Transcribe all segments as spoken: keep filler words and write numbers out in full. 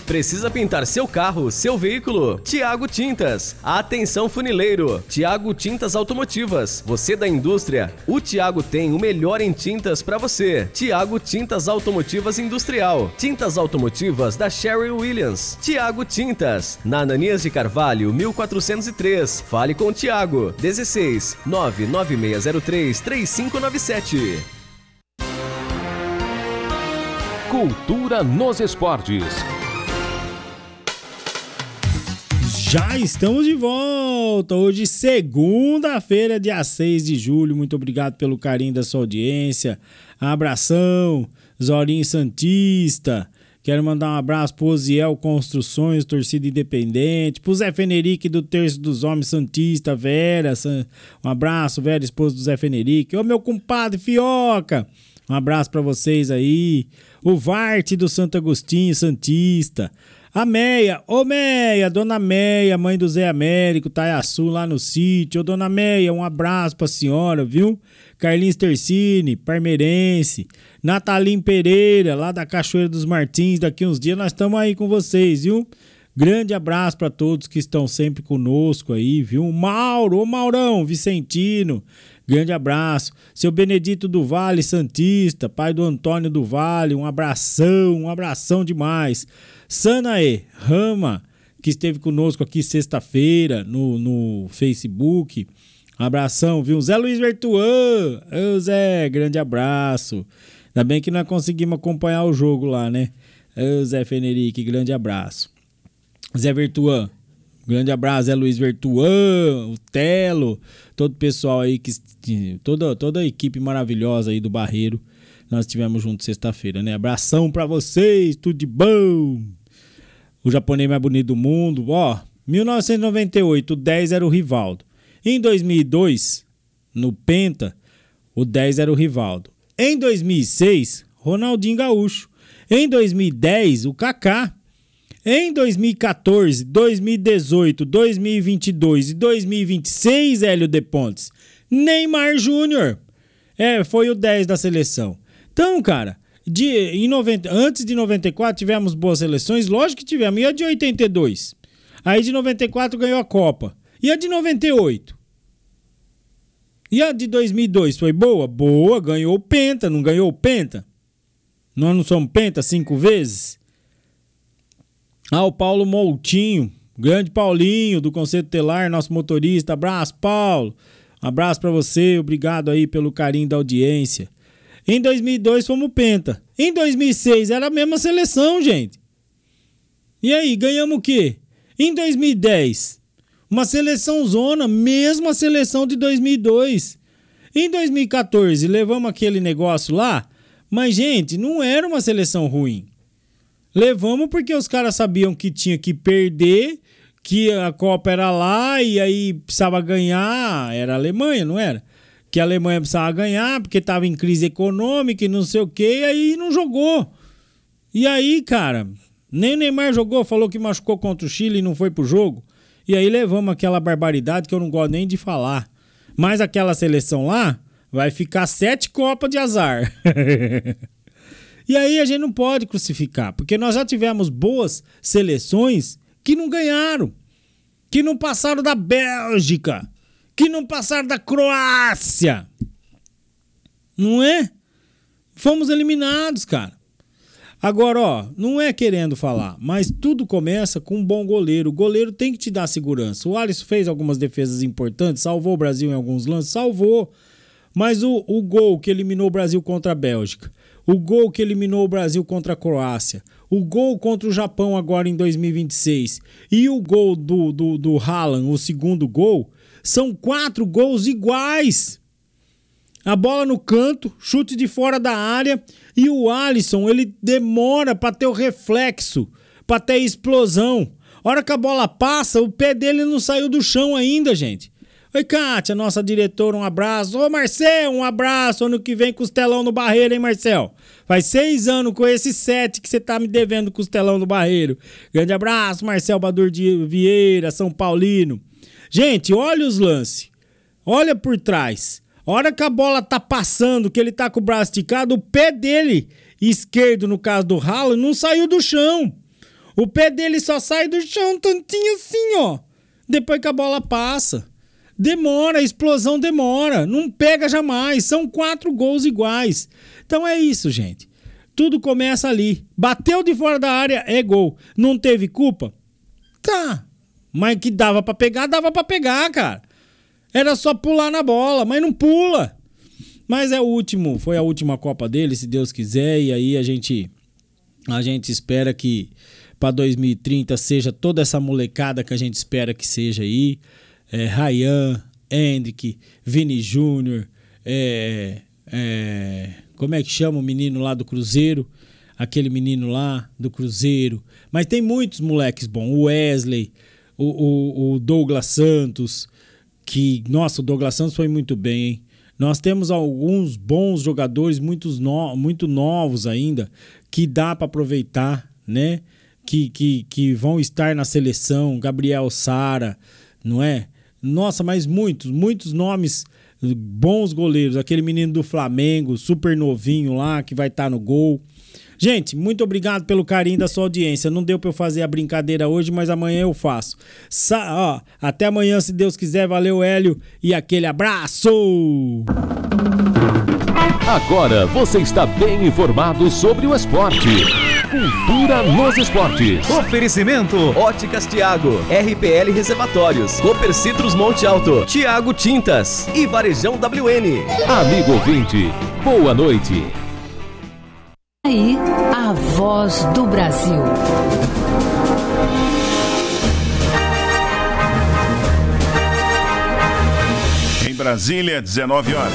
Precisa pintar seu carro, seu veículo? Thiago Tintas. Atenção funileiro. Thiago Tintas Automotivas. Você da indústria? O Thiago tem o melhor em tintas para você. Thiago Tintas Automotivas Industrial. Tintas automotivas da Sherwin Williams. Thiago Tintas. Na Ananias de Carvalho, mil quatrocentos e três. Fale com o Thiago. dezesseis nove nove seis zero três três cinco nove sete. Cultura nos esportes. Já estamos de volta. Hoje, segunda-feira, dia seis de julho. Muito obrigado pelo carinho da sua audiência. Abração, Zorinho Santista. Quero mandar um abraço pro Oziel Construções, torcida independente. Pro Zé Fenerique do Terço dos Homens Santista, Vera. Um abraço, Vera, esposa do Zé Fenerique. Ô, meu compadre Fioca. Um abraço pra vocês aí. O Varte do Santo Agostinho Santista. A Meia, ô Meia, Dona Meia, mãe do Zé Américo, Taiaçu, lá no sítio. Ô Dona Meia, um abraço pra senhora, viu? Carlinhos Tercini, parmeirense. Natalim Pereira, lá da Cachoeira dos Martins. Daqui uns dias nós estamos aí com vocês, viu? Grande abraço pra todos que estão sempre conosco aí, viu? Mauro, ô Maurão, Vicentino. Grande abraço. Seu Benedito do Vale Santista, pai do Antônio do Vale, um abração, um abração demais. Sanaê Rama, que esteve conosco aqui sexta-feira no, no Facebook. Um abração, viu? Zé Luiz Vertuan. Ô Zé, grande abraço. Ainda bem que nós conseguimos acompanhar o jogo lá, né? Ô Zé Fenerique, grande abraço. Zé Vertuan. Grande abraço, Zé Luiz Vertuan, o Telo, todo o pessoal aí, que, toda, toda a equipe maravilhosa aí do Barreiro, nós estivemos juntos sexta-feira, né? Abração pra vocês, tudo de bom! O japonês mais bonito do mundo, ó, mil novecentos e noventa e oito, o dez era o Rivaldo. Em dois mil e dois, no Penta, o dez era o Rivaldo. Em dois mil e seis, Ronaldinho Gaúcho. Em dois mil e dez, o Kaká. Em dois mil e quatorze, dois mil e dezoito, dois mil e vinte e dois e dois mil e vinte e seis, Hélio de Pontes, Neymar Júnior. É, foi o dez da seleção. Então, cara, de, em noventa, antes de noventa e quatro tivemos boas seleções, lógico que tivemos. E a de oitenta e dois? Aí de noventa e quatro ganhou a Copa. E a de noventa e oito? E a de dois mil e dois foi boa? Boa, ganhou o Penta, não ganhou o Penta? Nós não somos Penta cinco vezes? Ah, o Paulo Moutinho, grande Paulinho do Conceito Telar, nosso motorista. Abraço, Paulo. Um abraço pra você, obrigado aí pelo carinho da audiência. Em dois mil e dois fomos Penta. Em dois mil e seis era a mesma seleção, gente. E aí, ganhamos o quê? Em dois mil e dez, uma seleção zona, mesma seleção de dois mil e dois. Em dois mil e quatorze, levamos aquele negócio lá, mas, gente, não era uma seleção ruim. Levamos porque os caras sabiam que tinha que perder, que a Copa era lá e aí precisava ganhar. Era a Alemanha, não era? Que a Alemanha precisava ganhar porque estava em crise econômica e não sei o que, e aí não jogou. E aí, cara, nem o Neymar jogou, falou que machucou contra o Chile e não foi pro jogo. E aí levamos aquela barbaridade que eu não gosto nem de falar. Mas aquela seleção lá vai ficar sete Copas de azar. E aí a gente não pode crucificar, porque nós já tivemos boas seleções que não ganharam, que não passaram da Bélgica, que não passaram da Croácia. Não é? Fomos eliminados, cara. Agora, ó, não é querendo falar, mas tudo começa com um bom goleiro. O goleiro tem que te dar segurança. O Alisson fez algumas defesas importantes, salvou o Brasil em alguns lances, salvou. Mas o, o gol que eliminou o Brasil contra a Bélgica, o gol que eliminou o Brasil contra a Croácia, o gol contra o Japão agora em dois mil e vinte e seis e o gol do, do, do Haaland, o segundo gol, são quatro gols iguais. A bola no canto, chute de fora da área e o Alisson, ele demora para ter o reflexo, para ter a explosão. A hora que a bola passa, o pé dele não saiu do chão ainda, gente. Oi, Kátia, nossa diretora, um abraço. Ô, Marcel, um abraço. Ano que vem, costelão no Barreiro, hein, Marcel? Faz seis anos com esse sete que você tá me devendo costelão no Barreiro. Grande abraço, Marcel Badur de Vieira, São Paulino. Gente, olha os lances. Olha por trás. A hora que a bola tá passando, que ele tá com o braço esticado, o pé dele, esquerdo, no caso do Haaland, não saiu do chão. O pé dele só sai do chão um tantinho assim, ó. Depois que a bola passa. Demora, a explosão demora. Não pega jamais. São quatro gols iguais. Então é isso, gente. Tudo começa ali. Bateu de fora da área, é gol. Não teve culpa? Tá. Mas que dava pra pegar, dava pra pegar, cara. Era só pular na bola, mas não pula. Mas é o último, foi a última Copa dele, se Deus quiser. E aí a gente, a gente espera que para dois mil e trinta seja toda essa molecada que a gente espera que seja aí. É, Ryan, Hendrick, Vini Júnior, é, é, como é que chama o menino lá do Cruzeiro? Aquele menino lá do Cruzeiro. Mas tem muitos moleques bons. O Wesley, o, o, o Douglas Santos, que, nossa, o Douglas Santos foi muito bem, hein? Nós temos alguns bons jogadores, muitos no, muito novos ainda, que dá para aproveitar, né? Que, que, que vão estar na seleção. Gabriel Sara, não é? Nossa, mas muitos, muitos nomes, bons goleiros. Aquele menino do Flamengo, super novinho lá, que vai estar no gol. Gente, muito obrigado pelo carinho da sua audiência. Não deu para eu fazer a brincadeira hoje, mas amanhã eu faço. Sa- ó, até amanhã, se Deus quiser. Valeu, Hélio, e aquele abraço! Agora você está bem informado sobre o esporte. Cultura nos esportes. Oferecimento Óticas Tiago, R P L Reservatórios, Cooper Citrus Monte Alto, Tiago Tintas e Varejão W N. Amigo ouvinte, boa noite. Aí, a voz do Brasil. Em Brasília, dezenove horas.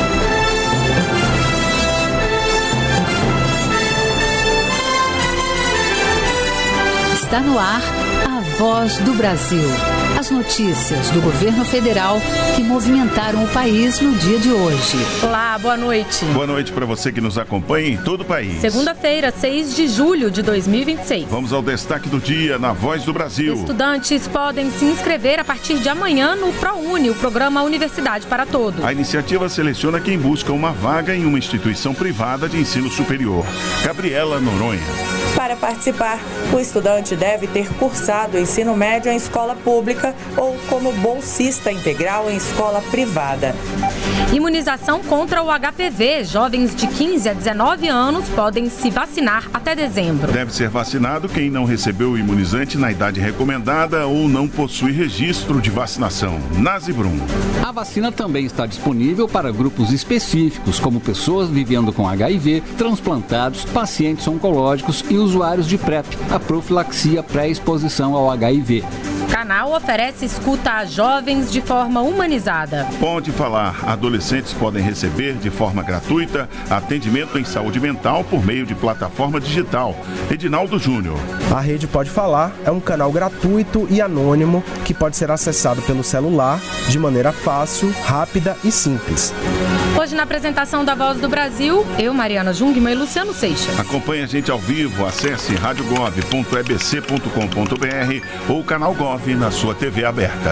Está no ar a voz do Brasil. As notícias do governo federal que movimentaram o país no dia de hoje. Olá, boa noite. Boa noite para você que nos acompanha em todo o país. Segunda-feira, seis de julho de dois mil e vinte e seis. Vamos ao destaque do dia na Voz do Brasil. Estudantes podem se inscrever a partir de amanhã no ProUni, o programa Universidade para Todos. A iniciativa seleciona quem busca uma vaga em uma instituição privada de ensino superior. Gabriela Noronha. Para participar, o estudante deve ter cursado ensino médio em escola pública ou como bolsista integral em escola privada. Imunização contra o H P V. Jovens de quinze a dezenove anos podem se vacinar até dezembro. Deve ser vacinado quem não recebeu o imunizante na idade recomendada ou não possui registro de vacinação. Nazibrum. A vacina também está disponível para grupos específicos, como pessoas vivendo com H I V, transplantados, pacientes oncológicos e usuários de PrEP, a profilaxia pré-exposição ao H I V. O canal oferece escuta a jovens de forma humanizada. Pode falar. Adolescentes podem receber de forma gratuita atendimento em saúde mental por meio de plataforma digital. Edinaldo Júnior. A Rede Pode Falar é um canal gratuito e anônimo que pode ser acessado pelo celular de maneira fácil, rápida e simples. Hoje na apresentação da Voz do Brasil, eu, Mariana Jungmann e Luciano Seixas. Acompanhe a gente ao vivo, acesse rádio gov ponto e b c ponto com ponto b r ou canal Gov na sua T V aberta.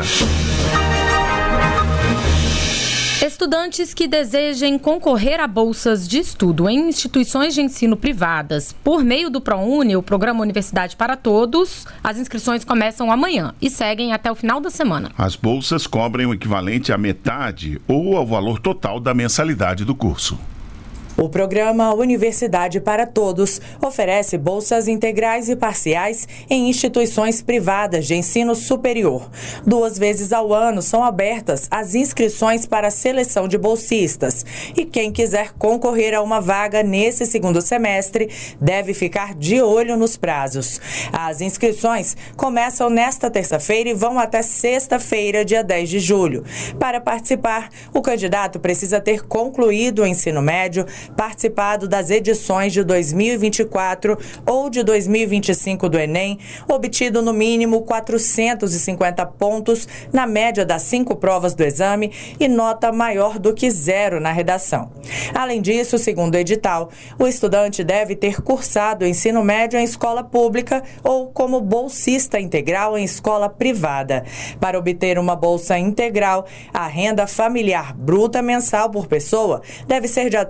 Estudantes que desejem concorrer a bolsas de estudo em instituições de ensino privadas por meio do ProUni, o Programa Universidade para Todos, as inscrições começam amanhã e seguem até o final da semana. As bolsas cobrem o equivalente à metade ou ao valor total da mensalidade do curso. O programa Universidade para Todos oferece bolsas integrais e parciais em instituições privadas de ensino superior. Duas vezes ao ano são abertas as inscrições para a seleção de bolsistas. E quem quiser concorrer a uma vaga nesse segundo semestre deve ficar de olho nos prazos. As inscrições começam nesta terça-feira e vão até sexta-feira, dia dez de julho. Para participar, o candidato precisa ter concluído o ensino médio, participado das edições de dois mil e vinte e quatro ou de dois mil e vinte e cinco do Enem, obtido no mínimo quatrocentos e cinquenta pontos na média das cinco provas do exame e nota maior do que zero na redação. Além disso, segundo o edital, o estudante deve ter cursado o ensino médio em escola pública ou como bolsista integral em escola privada. Para obter uma bolsa integral, a renda familiar bruta mensal por pessoa deve ser de até um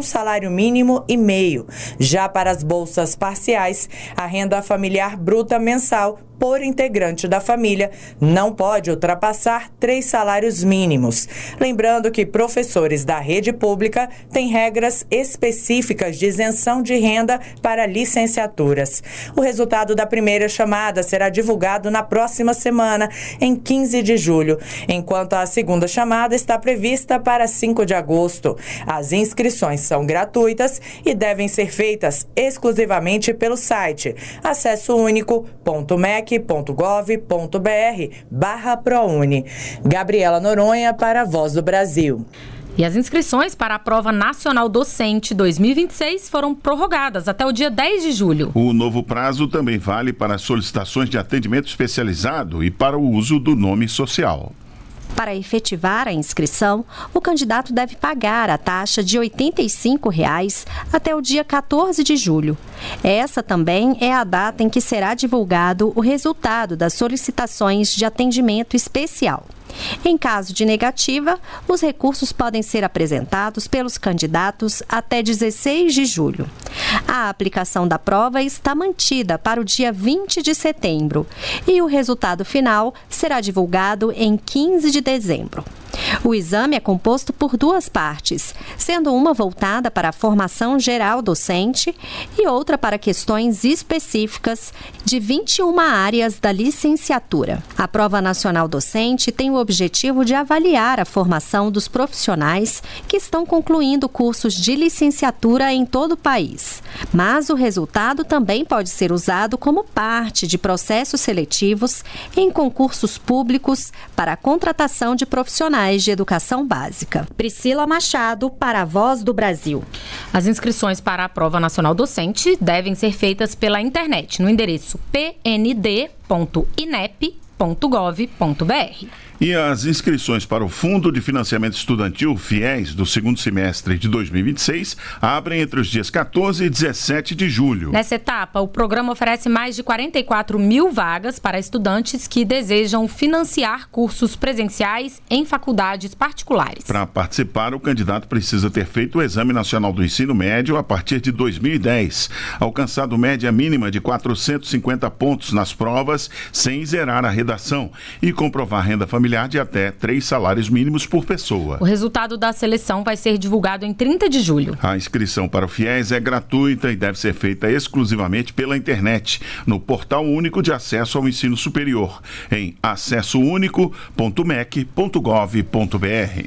um salário mínimo e meio. Já para as bolsas parciais, a renda familiar bruta mensal por integrante da família não pode ultrapassar três salários mínimos. Lembrando que professores da rede pública têm regras específicas de isenção de renda para licenciaturas. O resultado da primeira chamada será divulgado na próxima semana, em quinze de julho, enquanto a segunda chamada está prevista para cinco de agosto. As inscrições são gratuitas e devem ser feitas exclusivamente pelo site acesso único ponto mec ponto gov ponto br barra ProUni. Gabriela Noronha para a Voz do Brasil. E as inscrições para a Prova Nacional Docente dois mil e vinte e seis foram prorrogadas até o dia dez de julho. O novo prazo também vale para solicitações de atendimento especializado e para o uso do nome social. Para efetivar a inscrição, o candidato deve pagar a taxa de oitenta e cinco reais até o dia quatorze de julho. Essa também é a data em que será divulgado o resultado das solicitações de atendimento especial. Em caso de negativa, os recursos podem ser apresentados pelos candidatos até dezesseis de julho. A aplicação da prova está mantida para o dia vinte de setembro e o resultado final será divulgado em quinze de dezembro. O exame é composto por duas partes, sendo uma voltada para a formação geral docente e outra para questões específicas de vinte e uma áreas da licenciatura. A Prova Nacional Docente tem o objetivo de avaliar a formação dos profissionais que estão concluindo cursos de licenciatura em todo o país. Mas o resultado também pode ser usado como parte de processos seletivos em concursos públicos para a contratação de profissionais de educação básica. Priscila Machado para a Voz do Brasil. As inscrições para a Prova Nacional Docente devem ser feitas pela internet no endereço p n d ponto inep ponto gov ponto br. E as inscrições para o Fundo de Financiamento Estudantil FIES do segundo semestre de dois mil e vinte e seis abrem entre os dias quatorze e dezessete de julho. Nessa etapa, o programa oferece mais de quarenta e quatro mil vagas para estudantes que desejam financiar cursos presenciais em faculdades particulares. Para participar, o candidato precisa ter feito o Exame Nacional do Ensino Médio a partir de dois mil e dez, alcançado média mínima de quatrocentos e cinquenta pontos nas provas, sem zerar a redação, e comprovar renda familiar de até três salários mínimos por pessoa. O resultado da seleção vai ser divulgado em trinta de julho. A inscrição para o FIES é gratuita e deve ser feita exclusivamente pela internet, no Portal Único de Acesso ao Ensino Superior, em acesso único ponto mec ponto gov ponto br.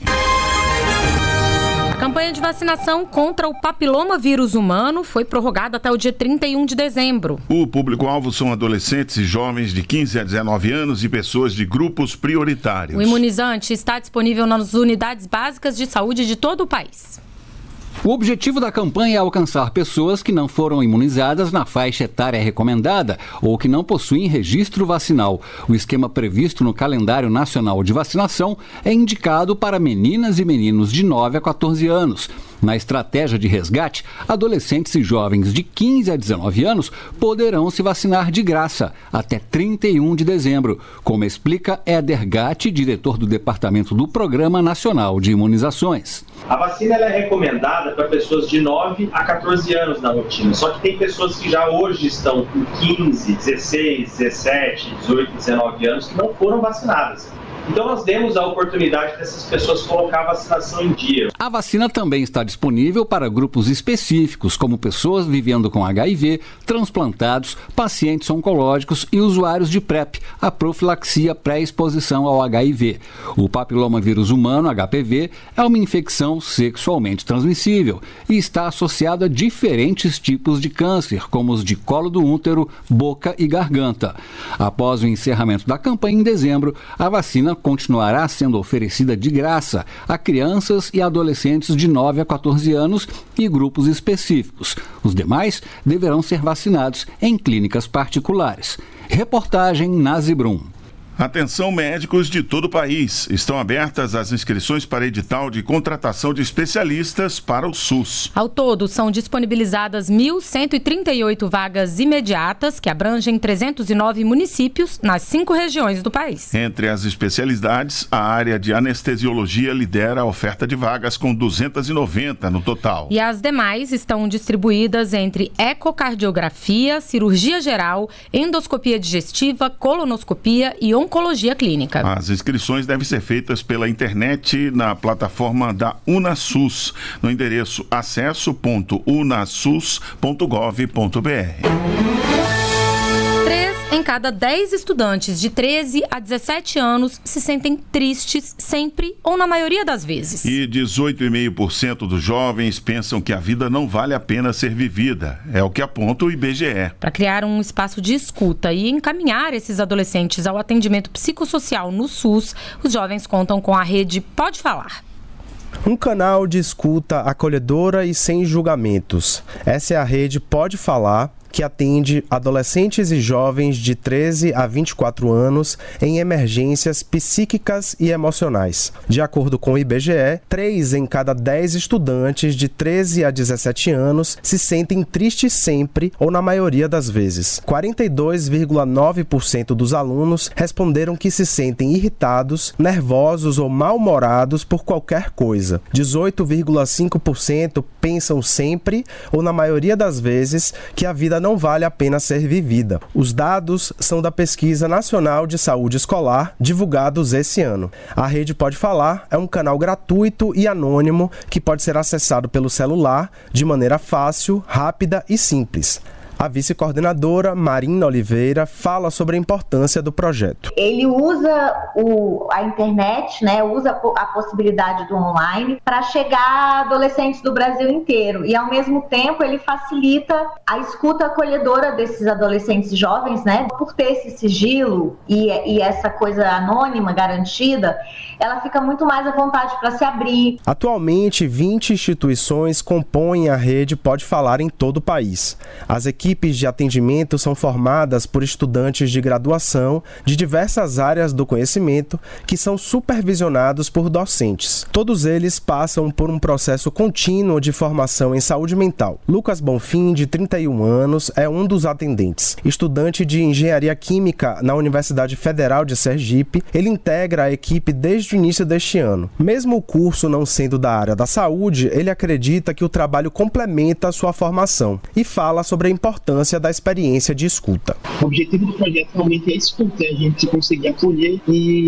A campanha de vacinação contra o papilomavírus humano foi prorrogada até o dia trinta e um de dezembro. O público-alvo são adolescentes e jovens de quinze a dezenove anos e pessoas de grupos prioritários. O imunizante está disponível nas unidades básicas de saúde de todo o país. O objetivo da campanha é alcançar pessoas que não foram imunizadas na faixa etária recomendada ou que não possuem registro vacinal. O esquema previsto no calendário nacional de vacinação é indicado para meninas e meninos de nove a quatorze anos. Na estratégia de resgate, adolescentes e jovens de quinze a dezenove anos poderão se vacinar de graça até trinta e um de dezembro, como explica Éder Gatti, diretor do Departamento do Programa Nacional de Imunizações. A vacina ela é recomendada para pessoas de nove a quatorze anos na rotina, só que tem pessoas que já hoje estão com quinze, dezesseis, dezessete, dezoito, dezenove anos que não foram vacinadas. Então nós demos a oportunidade dessas pessoas colocar a vacinação em dia. A vacina também está disponível para grupos específicos, como pessoas vivendo com H I V, transplantados, pacientes oncológicos e usuários de PrEP, a profilaxia pré-exposição ao H I V. O papilomavírus humano, H P V, é uma infecção sexualmente transmissível e está associado a diferentes tipos de câncer, como os de colo do útero, boca e garganta. Após o encerramento da campanha em dezembro, a vacina continuará sendo oferecida de graça a crianças e adolescentes de nove a quatorze anos e grupos específicos. Os demais deverão ser vacinados em clínicas particulares. Reportagem Nazi Brum. Atenção, médicos de todo o país. Estão abertas as inscrições para edital de contratação de especialistas para o SUS. Ao todo, são disponibilizadas mil cento e trinta e oito vagas imediatas, que abrangem trezentos e nove municípios nas cinco regiões do país. Entre as especialidades, a área de anestesiologia lidera a oferta de vagas, com duzentas e noventa no total. E as demais estão distribuídas entre ecocardiografia, cirurgia geral, endoscopia digestiva, colonoscopia e oncologia clínica. As inscrições devem ser feitas pela internet na plataforma da UnaSUS, no endereço acesso ponto unasus ponto gov ponto br. Em cada dez estudantes de treze a dezessete anos se sentem tristes sempre ou na maioria das vezes. E dezoito vírgula cinco por cento dos jovens pensam que a vida não vale a pena ser vivida. É o que aponta o I B G E. Para criar um espaço de escuta e encaminhar esses adolescentes ao atendimento psicossocial no SUS, os jovens contam com a rede Pode Falar. Um canal de escuta acolhedora e sem julgamentos. Essa é a rede Pode Falar, que atende adolescentes e jovens de treze a vinte e quatro anos em emergências psíquicas e emocionais. De acordo com o I B G E, três em cada dez estudantes de treze a dezessete anos se sentem tristes sempre ou na maioria das vezes. quarenta e dois vírgula nove por cento dos alunos responderam que se sentem irritados, nervosos ou mal-humorados por qualquer coisa. dezoito vírgula cinco por cento pensam sempre ou na maioria das vezes que a vida não vale a pena ser vivida. Os dados são da Pesquisa Nacional de Saúde Escolar, divulgados esse ano. A Rede Pode Falar é um canal gratuito e anônimo que pode ser acessado pelo celular de maneira fácil, rápida e simples. A vice-coordenadora Marina Oliveira fala sobre a importância do projeto. Ele usa o, a internet, né, usa a possibilidade do online para chegar a adolescentes do Brasil inteiro e, ao mesmo tempo, ele facilita a escuta acolhedora desses adolescentes jovens, né, por ter esse sigilo e, e essa coisa anônima garantida, ela fica muito mais à vontade para se abrir. Atualmente, vinte instituições compõem a rede Pode Falar em todo o país. As equipes Equipes de atendimento são formadas por estudantes de graduação de diversas áreas do conhecimento que são supervisionados por docentes. Todos eles passam por um processo contínuo de formação em saúde mental. Lucas Bonfim, de trinta e um anos, é um dos atendentes. Estudante de engenharia química na Universidade Federal de Sergipe, ele integra a equipe desde o início deste ano. Mesmo o curso não sendo da área da saúde, ele acredita que o trabalho complementa a sua formação e fala sobre a importância importância da experiência de escuta. O objetivo do projeto realmente é escutar, a gente conseguir acolher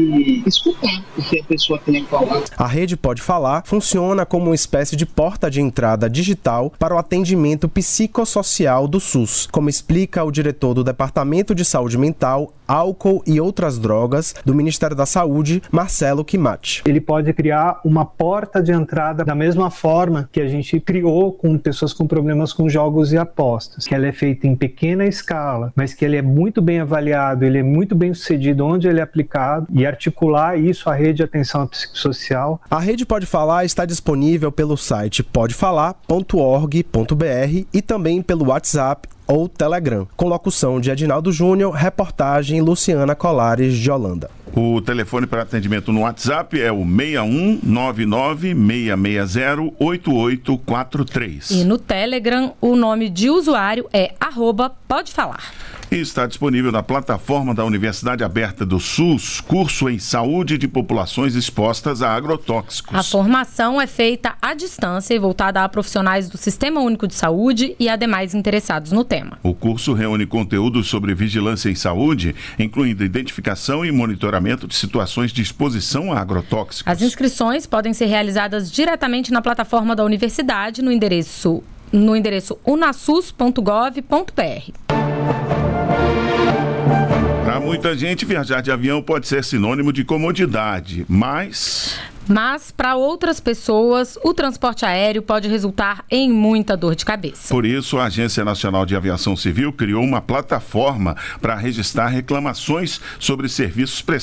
e escutar o que a pessoa tem a falar. A Rede Pode Falar funciona como uma espécie de porta de entrada digital para o atendimento psicossocial do SUS, como explica o diretor do Departamento de Saúde Mental, Álcool e Outras Drogas do Ministério da Saúde, Marcelo Quimati. Ele pode criar uma porta de entrada da mesma forma que a gente criou com pessoas com problemas com jogos e apostas, que ela é feita em pequena escala, mas que ele é muito bem avaliado, ele é muito bem sucedido onde ele é aplicado, e articular isso à rede de atenção psicossocial. A Rede Pode Falar está disponível pelo site pode falar ponto org ponto br e também pelo WhatsApp ou Telegram, com locução de Edinaldo Júnior, reportagem Luciana Colares de Holanda. O telefone para atendimento no WhatsApp é o seis um nove nove seis seis zero oito oito quatro três. E no Telegram, o nome de usuário é arroba Pode Falar. E está disponível na plataforma da Universidade Aberta do SUS, curso em saúde de populações expostas a agrotóxicos. A formação é feita à distância e voltada a profissionais do Sistema Único de Saúde e a demais interessados no tema. O curso reúne conteúdos sobre vigilância em saúde, incluindo identificação e monitoramento de situações de exposição a agrotóxicos. As inscrições podem ser realizadas diretamente na plataforma da universidade no endereço, no endereço unasus ponto gov ponto br. Para muita gente, viajar de avião pode ser sinônimo de comodidade, mas... Mas, para outras pessoas, o transporte aéreo pode resultar em muita dor de cabeça. Por isso, a Agência Nacional de Aviação Civil criou uma plataforma para registrar reclamações sobre serviços prestados